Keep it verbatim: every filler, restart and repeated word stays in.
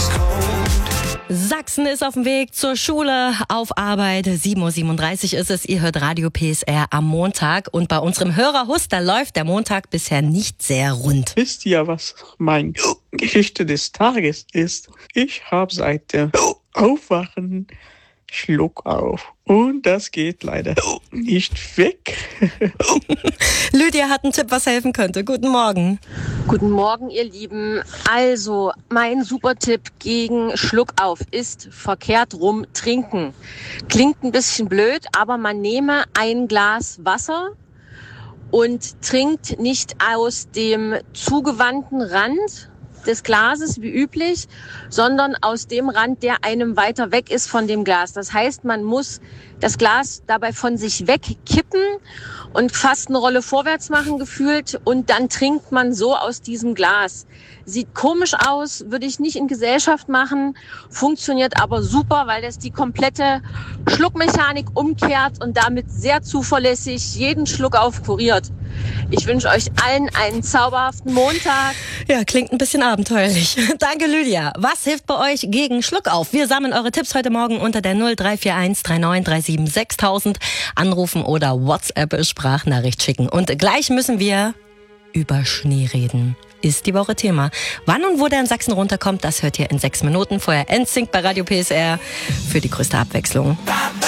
Sachsen ist auf dem Weg zur Schule, auf Arbeit. sieben Uhr siebenunddreißig ist es. Ihr hört Radio P S R am Montag. Und bei unserem Hörerhus, da läuft der Montag bisher nicht sehr rund. Wisst ihr, was meine Geschichte des Tages ist? Ich habe seit dem Aufwachen Schluck auf. Und das geht leider nicht weg. Lydia hat einen Tipp, was helfen könnte. Guten Morgen. Guten Morgen, ihr Lieben. Also, mein super Tipp gegen Schluck auf ist verkehrt rum trinken. Klingt ein bisschen blöd, aber man nehme ein Glas Wasser und trinkt nicht aus dem zugewandten Rand des Glases wie üblich, sondern aus dem Rand, der einem weiter weg ist von dem Glas. Das heißt, man muss das Glas dabei von sich wegkippen und fast eine Rolle vorwärts machen gefühlt und dann trinkt man so aus diesem Glas. Sieht komisch aus, würde ich nicht in Gesellschaft machen, funktioniert aber super, weil das die komplette Schluckmechanik umkehrt und damit sehr zuverlässig jeden Schluck aufkuriert. Ich wünsche euch allen einen zauberhaften Montag. Ja, klingt ein bisschen abenteuerlich. Danke, Lydia. Was hilft bei euch gegen Schluck auf? Wir sammeln eure Tipps heute Morgen unter der null drei vier eins drei neun drei sieben sechstausend. Anrufen oder WhatsApp-Sprachnachricht schicken. Und gleich müssen wir über Schnee reden. Ist die Woche Thema. Wann und wo der in Sachsen runterkommt, das hört ihr in sechs Minuten. Vorher N Sync bei Radio P S R für die größte Abwechslung.